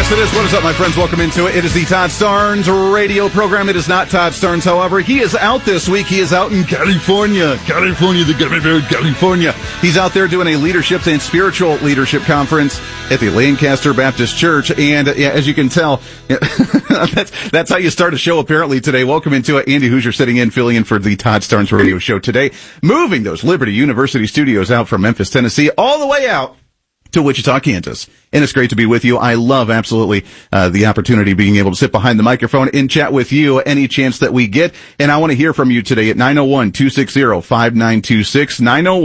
Yes, it is. What is up, my friends? Welcome into it. It is the Todd Starnes radio program. It is not Todd Starnes, however. He is out this week. He is out in California, California. He's out there doing a leadership and spiritual leadership conference at the Lancaster Baptist Church. And as you can tell, that's how you start a show apparently today. Welcome into it. Andy Hoosier sitting in, filling in for the Todd Starnes radio show today. Moving those Liberty University studios out from Memphis, Tennessee, all the way out to Wichita, Kansas. And it's great to be with you. I love absolutely the opportunity being able to sit behind the microphone and chat with you any chance that we get. And I want to hear from you today at 901-260-5926,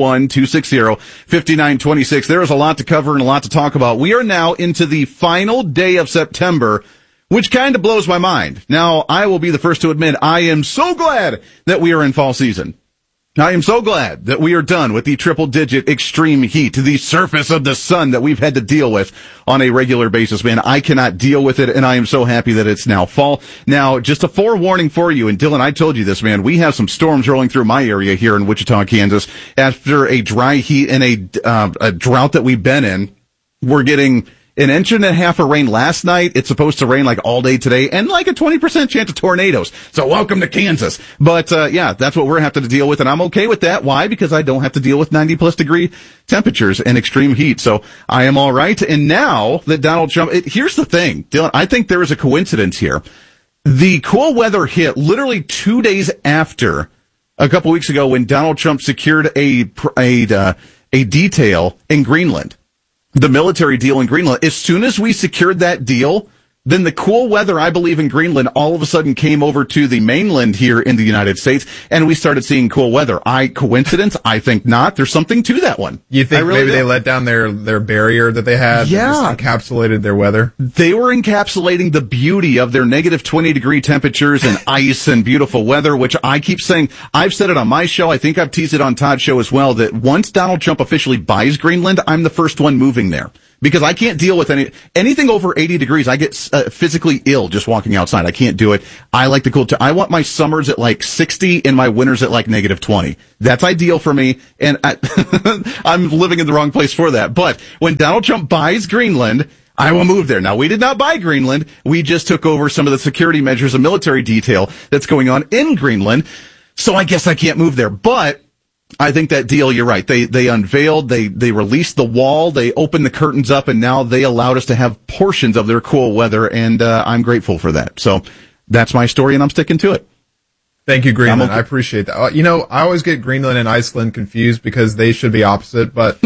901-260-5926. There is a lot to cover and a lot to talk about. We are now into the final day of September, which kind of blows my mind. Now, I will be the first to admit I am so glad that we are in fall season. I am so glad that we are done with the triple-digit extreme heat, the surface of the sun that we've had to deal with on a regular basis, man. I cannot deal with it, and I am so happy that it's now fall. Now, just a forewarning for you, and Dylan, I told you this, man. We have some storms rolling through my area here in Wichita, Kansas. After a dry heat and a drought that we've been in, we're getting an inch and a half of rain last night. It's supposed to rain like all day today and like a 20% chance of tornadoes. So welcome to Kansas. But, yeah, that's what we're having to deal with. And I'm okay with that. Why? Because I don't have to deal with 90 plus degree temperatures and extreme heat. So I am all right. And now that Donald Trump, here's the thing, Dylan, I think there is a coincidence here. The cool weather hit literally 2 days after a couple weeks ago when Donald Trump secured a detail in Greenland. The military deal in Greenland. As soon as we secured that deal, then the cool weather, I believe, in Greenland all of a sudden came over to the mainland here in the United States, and we started seeing cool weather. Coincidence? I think not. There's something to that one. You think maybe they let down their barrier that they had? Yeah. Just encapsulated their weather? They were encapsulating the beauty of their negative 20 degree temperatures and ice and beautiful weather, which I keep saying, I've said it on my show, I think I've teased it on Todd's show as well, that once Donald Trump officially buys Greenland, I'm the first one moving there. Because I can't deal with anything over 80 degrees. I get physically ill just walking outside. I can't do it. I like the cool. I want my summers at like 60 and my winters at like negative 20. That's ideal for me. And I'm living in the wrong place for that. But when Donald Trump buys Greenland, I will move there. Now, we did not buy Greenland. We just took over some of the security measures and military detail that's going on in Greenland. So I guess I can't move there. But I think that deal, you're right. They unveiled, they released the wall, they opened the curtains up, and now they allowed us to have portions of their cool weather, and I'm grateful for that. So that's my story, and I'm sticking to it. Thank you, Greenland. I appreciate that. I always get Greenland and Iceland confused because they should be opposite, but,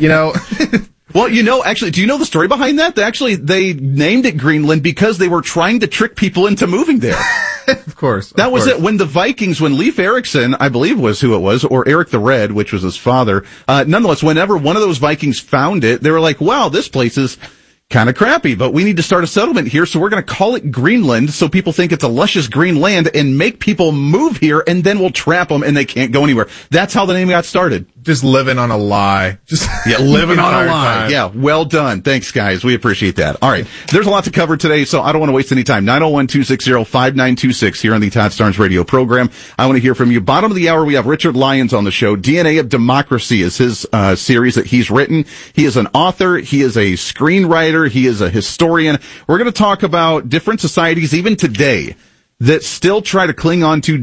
Well, actually, do you know the story behind that? They named it Greenland because they were trying to trick people into moving there. Of course. That was it. When the Vikings, when Leif Erikson, I believe was who it was, or Eric the Red, which was his father, nonetheless, whenever one of those Vikings found it, they were like, wow, this place is kind of crappy, but we need to start a settlement here, so we're going to call it Greenland so people think it's a luscious green land and make people move here, and then we'll trap them and they can't go anywhere. That's how the name got started. Just living on a lie. Living on a lie. Time. Yeah, well done. Thanks, guys. We appreciate that. All right. There's a lot to cover today, so I don't want to waste any time. 901-260-5926 here on the Todd Starnes radio program. I want to hear from you. Bottom of the hour, we have Richard Lyons on the show. DNA of Democracy is his series that he's written. He is an author. He is a screenwriter. He is a historian. We're going to talk about different societies, even today, that still try to cling on to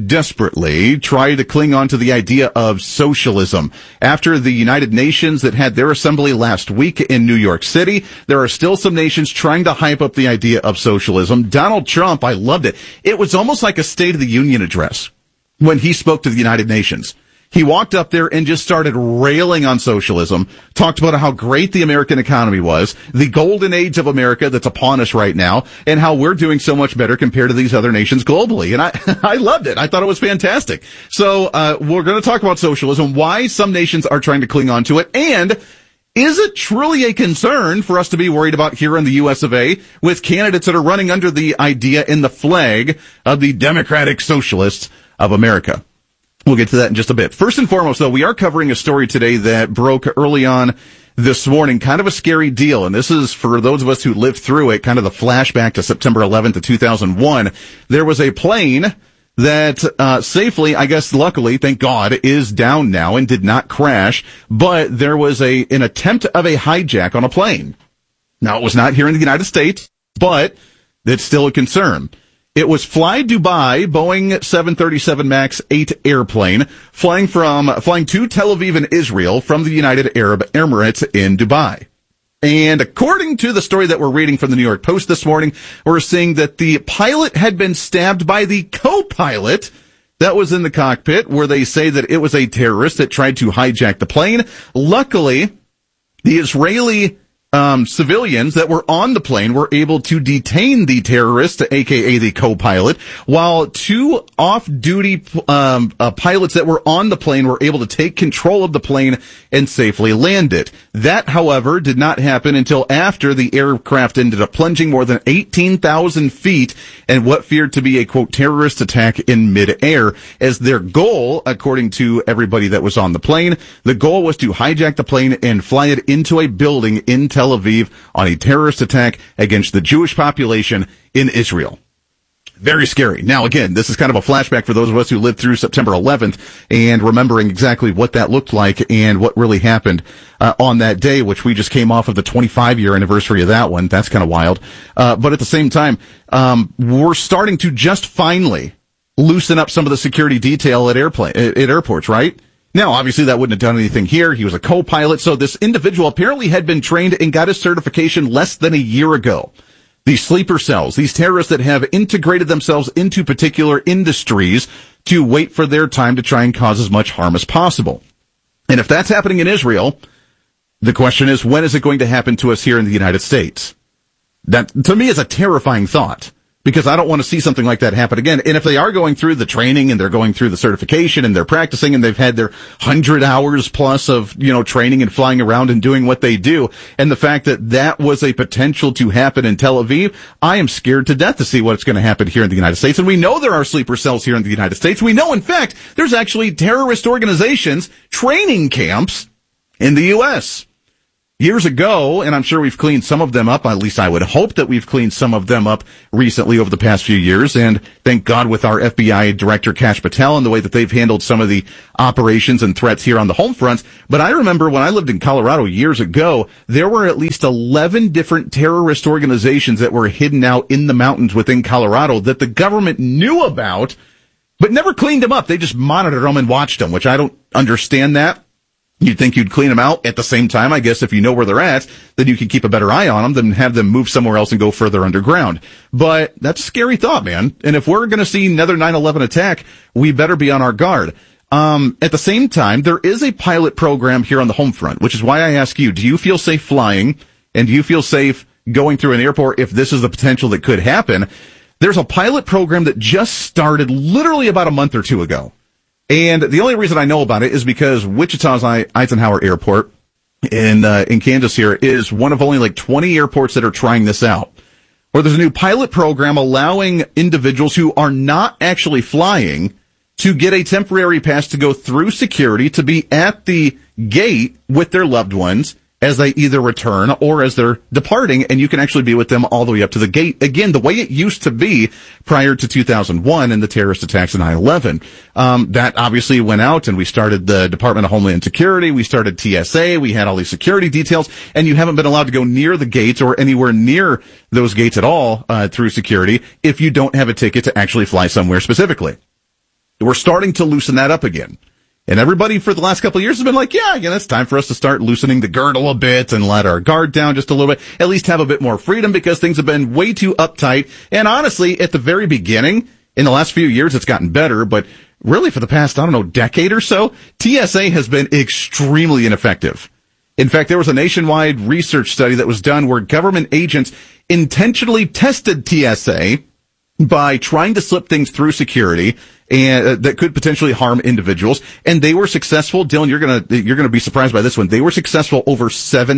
the idea of socialism. After the United Nations that had their assembly last week in New York City, there are still some nations trying to hype up the idea of socialism. Donald Trump, I loved it. It was almost like a State of the Union address when he spoke to the United Nations. He walked up there and just started railing on socialism, talked about how great the American economy was, the golden age of America that's upon us right now, and how we're doing so much better compared to these other nations globally. And I loved it. I thought it was fantastic. So we're going to talk about socialism, why some nations are trying to cling on to it, and is it truly a concern for us to be worried about here in the U.S. of A. with candidates that are running under the idea and the flag of the Democratic Socialists of America? We'll get to that in just a bit. First and foremost, though, we are covering a story today that broke early on this morning. Kind of a scary deal. And this is, for those of us who lived through it, kind of the flashback to September 11th of 2001. There was a plane that safely, I guess luckily, thank God, is down now and did not crash. But there was an attempt of a hijack on a plane. Now, it was not here in the United States. but it's still a concern. It was Fly Dubai, Boeing 737 MAX 8 airplane, flying to Tel Aviv in Israel from the United Arab Emirates in Dubai. And according to the story that we're reading from the New York Post this morning, we're seeing that the pilot had been stabbed by the co-pilot that was in the cockpit, where they say that it was a terrorist that tried to hijack the plane. Luckily, the Israeli civilians that were on the plane were able to detain the terrorist, aka the co-pilot, while two off-duty pilots that were on the plane were able to take control of the plane and safely land it. That, however, did not happen until after the aircraft ended up plunging more than 18,000 feet and what feared to be a, quote, terrorist attack in midair, as their goal, according to everybody that was on the plane, the goal was to hijack the plane and fly it into a building in Tel Aviv on a terrorist attack against the Jewish population in Israel. Very scary. Now, again, this is kind of a flashback for those of us who lived through September 11th and remembering exactly what that looked like and what really happened on that day, which we just came off of the 25-year anniversary of that one. That's kind of wild. But at the same time, we're starting to just finally loosen up some of the security detail at airports, right? Now, obviously, that wouldn't have done anything here. He was a co-pilot, so this individual apparently had been trained and got his certification less than a year ago. These sleeper cells, these terrorists that have integrated themselves into particular industries to wait for their time to try and cause as much harm as possible. And if that's happening in Israel, the question is, when is it going to happen to us here in the United States? That, to me, is a terrifying thought, because I don't want to see something like that happen again. And if they are going through the training and they're going through the certification and they're practicing and they've had their 100 hours plus of, training and flying around and doing what they do, and the fact that that was a potential to happen in Tel Aviv, I am scared to death to see what's going to happen here in the United States. And we know there are sleeper cells here in the United States. We know, in fact, there's actually terrorist organizations, training camps in the U.S. Years ago, and I'm sure we've cleaned some of them up, at least I would hope that we've cleaned some of them up recently over the past few years, and thank God with our FBI Director Kash Patel and the way that they've handled some of the operations and threats here on the home front. But I remember when I lived in Colorado years ago, there were at least 11 different terrorist organizations that were hidden out in the mountains within Colorado that the government knew about, but never cleaned them up. They just monitored them and watched them, which I don't understand that. You'd think you'd clean them out. At the same time, I guess if you know where they're at, then you can keep a better eye on them than have them move somewhere else and go further underground. But that's a scary thought, man. And if we're going to see another 9/11 attack, we better be on our guard. At the same time, there is a pilot program here on the home front, which is why I ask you, do you feel safe flying? And do you feel safe going through an airport if this is the potential that could happen? There's a pilot program that just started literally about a month or two ago. And the only reason I know about it is because Wichita's Eisenhower Airport in Kansas here is one of only like 20 airports that are trying this out. Where there's a new pilot program allowing individuals who are not actually flying to get a temporary pass to go through security to be at the gate with their loved ones as they either return or as they're departing, and you can actually be with them all the way up to the gate. Again, the way it used to be prior to 2001 and the terrorist attacks of 9/11. That obviously went out, and we started the Department of Homeland Security, we started TSA, we had all these security details, and you haven't been allowed to go near the gates or anywhere near those gates at all through security if you don't have a ticket to actually fly somewhere specifically. We're starting to loosen that up again. And everybody for the last couple of years has been like, yeah, it's time for us to start loosening the girdle a bit and let our guard down just a little bit, at least have a bit more freedom, because things have been way too uptight. And honestly, at the very beginning, in the last few years, it's gotten better, but really for the past, decade or so, TSA has been extremely ineffective. In fact, there was a nationwide research study that was done where government agents intentionally tested TSA by trying to slip things through security and that could potentially harm individuals, and they were successful. Dylan, you're gonna be surprised by this one. They were successful over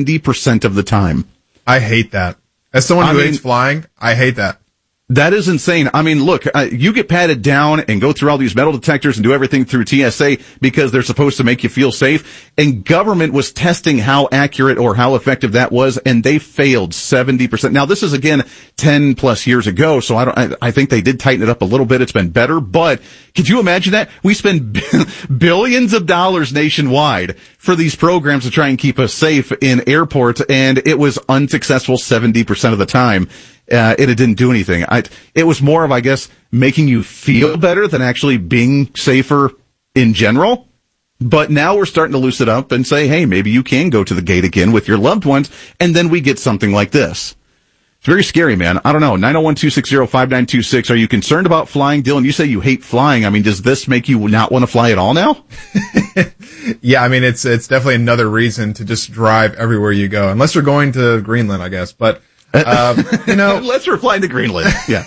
70% of the time. I hate that. As someone who hates flying, I hate that. That is insane. I mean, look, you get patted down and go through all these metal detectors and do everything through TSA because they're supposed to make you feel safe. And government was testing how accurate or how effective that was, and they failed 70%. Now, this is, again, 10 plus years ago, so I think they did tighten it up a little bit. It's been better, but could you imagine that? We spend billions of dollars nationwide for these programs to try and keep us safe in airports, and it was unsuccessful 70% of the time. it didn't do anything. It was more of, I guess, making you feel better than actually being safer in general. But now we're starting to loose it up and say, hey, maybe you can go to the gate again with your loved ones, and then we get something like this. It's very scary, man. I don't know. 901-260-5926. Are you concerned about flying? Dylan, you say you hate flying. I mean, does this make you not want to fly at all now? Yeah, I mean, it's definitely another reason to just drive everywhere you go, unless you're going to Greenland, I guess. But, unless we're flying to Greenland. Yeah.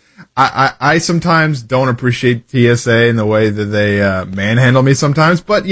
I sometimes don't appreciate TSA in the way that they manhandle me sometimes, but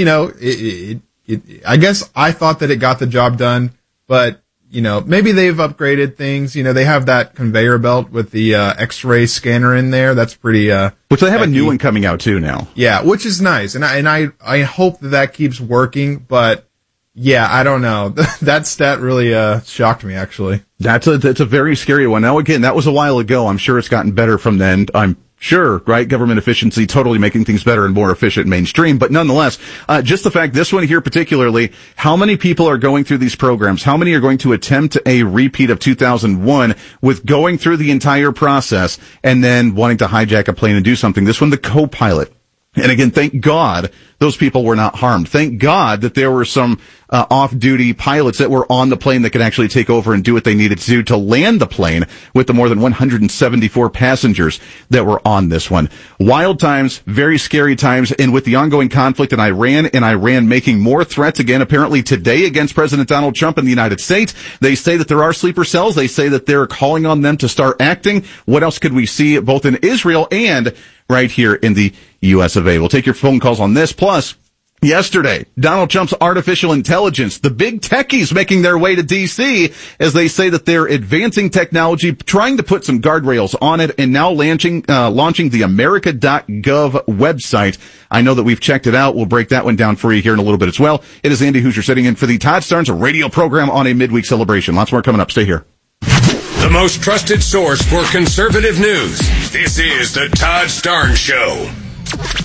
I guess I thought that it got the job done, but maybe they've upgraded things. They have that conveyor belt with the X-ray scanner in there. That's pretty which they have a new one coming out too now. Yeah, which is nice, and I hope that keeps working, but yeah, I don't know. That stat really shocked me, actually. That's a very scary one. Now, again, that was a while ago. I'm sure it's gotten better from then. I'm sure, right? Government efficiency totally making things better and more efficient mainstream. But nonetheless, just the fact, this one here particularly, how many people are going through these programs? How many are going to attempt a repeat of 2001 with going through the entire process and then wanting to hijack a plane and do something? This one, the co-pilot. And again, thank God those people were not harmed. Thank God that there were some off-duty pilots that were on the plane that could actually take over and do what they needed to do to land the plane with the more than 174 passengers that were on this one. Wild times, very scary times, and with the ongoing conflict in Iran, and Iran making more threats again, apparently today against President Donald Trump in the United States. They say that there are sleeper cells. They say that they're calling on them to start acting. What else could we see both in Israel and right here in the U.S. of A? We'll take your phone calls on this. Plus, yesterday, Donald Trump's artificial intelligence, the big techies making their way to D.C. as they say that they're advancing technology, trying to put some guardrails on it, and now launching the America.gov website. I know that we've checked it out. We'll break that one down for you here in a little bit as well. It is Andy Hoosier sitting in for the Todd Starnes radio program on a midweek celebration. Lots more coming up. Stay here. The most trusted source for conservative news. This is the Todd Starnes Show.